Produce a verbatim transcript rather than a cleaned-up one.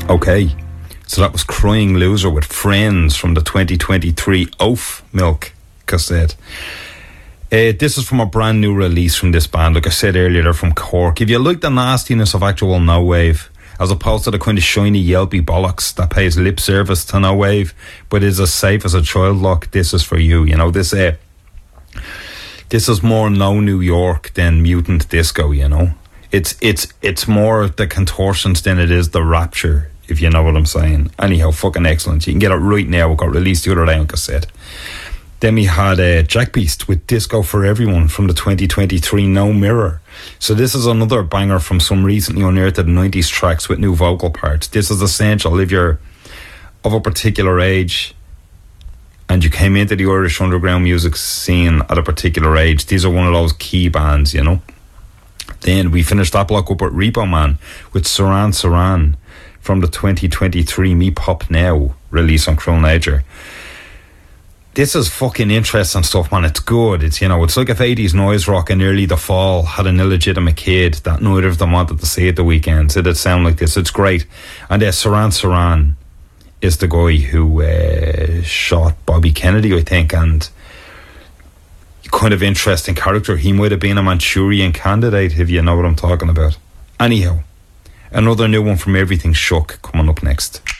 Okay, so that was Crying Loser with Friends from the twenty twenty-three Oaf Milk cassette. Uh, this is from a brand new release from this band. Like I said earlier, they're from Cork. If you like the nastiness of actual no wave, as opposed to the kind of shiny yelpy bollocks that pays lip service to no wave, but is as safe as a child lock, this is for you. You know, this uh, this is more no New York than Mutant Disco. You know, it's it's it's more the contortions than it is the rapture, if you know what I'm saying. Anyhow, fucking excellent. You can get it right now. It got released the other day on cassette. Then we had uh, Jack Beast with Disco for Everyone from the twenty twenty-three No Mirror. So this is another banger from some recently unearthed nineties tracks with new vocal parts. This is essential if you're of a particular age and you came into the Irish underground music scene at a particular age. These are one of those key bands, you know. Then we finished that block up with Repo Man with Saran Saran from the twenty twenty-three Me Pop Now release on Cruel Nature. This is fucking interesting stuff, man. It's good. It's, you know, it's like if eighties noise rock and early The Fall had an illegitimate kid that neither of them wanted to see at the weekend. It'd sound like this. It's great. And uh, Saran Saran is the guy who uh, shot Bobby Kennedy, I think, and kind of interesting character. He might have been a Manchurian Candidate, if you know what I'm talking about. Anyhow, another new one from Everything Shook coming up next.